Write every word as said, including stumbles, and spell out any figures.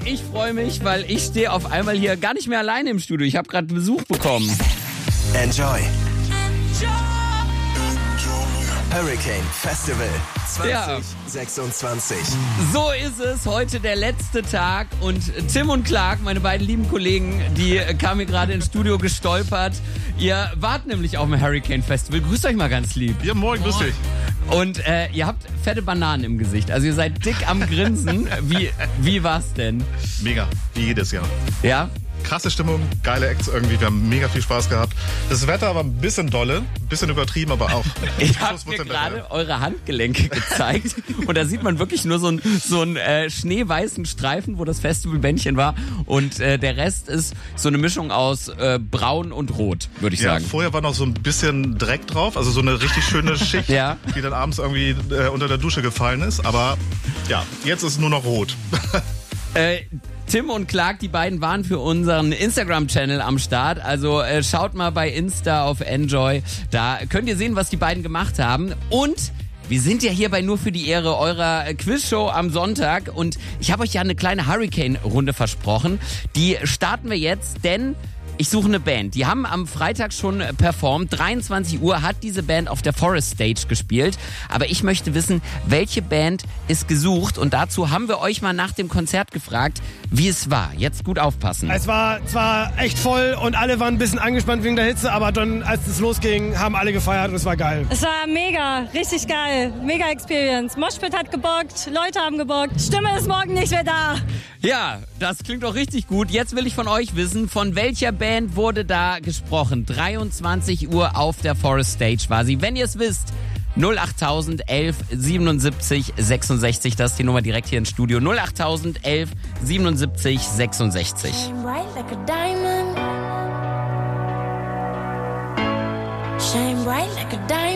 Ich freue mich, weil ich stehe auf einmal hier gar nicht mehr alleine im Studio. Ich habe gerade Besuch bekommen. Enjoy. Hurricane Festival zwanzig sechsundzwanzig. So ist es, heute der letzte Tag und Tim und Clark, meine beiden lieben Kollegen, die kamen hier gerade ins Studio gestolpert. Ihr wart nämlich auf dem Hurricane Festival. Grüßt euch mal ganz lieb. Ja, moin, grüß dich. Und äh, ihr habt fette Bananen im Gesicht, also ihr seid dick am Grinsen. Wie, wie war's denn? Mega, wie jedes Jahr. Ja? Krasse Stimmung, geile Acts irgendwie, wir haben mega viel Spaß gehabt. Das Wetter war ein bisschen dolle, ein bisschen übertrieben, aber auch. Ich habe mir gerade eure Handgelenke gezeigt und da sieht man wirklich nur so einen so einen, äh, schneeweißen Streifen, wo das Festivalbändchen war und äh, der Rest ist so eine Mischung aus äh, braun und rot, würde ich ja, sagen. Vorher war noch so ein bisschen Dreck drauf, also so eine richtig schöne Schicht, ja. die dann abends irgendwie äh, unter der Dusche gefallen ist, aber ja, jetzt ist es nur noch rot. äh, Tim und Clark, die beiden waren für unseren Instagram-Channel am Start. Also äh, schaut mal bei Insta auf Enjoy. Da könnt ihr sehen, was die beiden gemacht haben. Und wir sind ja hierbei nur für die Ehre eurer Quizshow am Sonntag. Und ich habe euch ja eine kleine Hurricane-Runde versprochen. Die starten wir jetzt, denn ich suche eine Band. Die haben am Freitag schon performt. dreiundzwanzig Uhr hat diese Band auf der Forest Stage gespielt. Aber ich möchte wissen, welche Band ist gesucht? Und dazu haben wir euch mal nach dem Konzert gefragt, wie es war. Jetzt gut aufpassen. Es war zwar echt voll und alle waren ein bisschen angespannt wegen der Hitze, aber dann, als es losging, haben alle gefeiert und es war geil. Es war mega, richtig geil. Mega Experience. Moshpit hat gebockt, Leute haben gebockt. Stimme ist morgen nicht mehr da. Ja, das klingt doch richtig gut. Jetzt will ich von euch wissen, von welcher Band wurde da gesprochen? dreiundzwanzig Uhr auf der Forest Stage war sie. Wenn ihr es wisst, null acht elf siebenundsiebzig sechsundsechzig, das ist die Nummer direkt hier ins Studio. null acht elf siebenundsiebzig sechsundsechzig. Shine bright like a diamond. Shine bright like a diamond.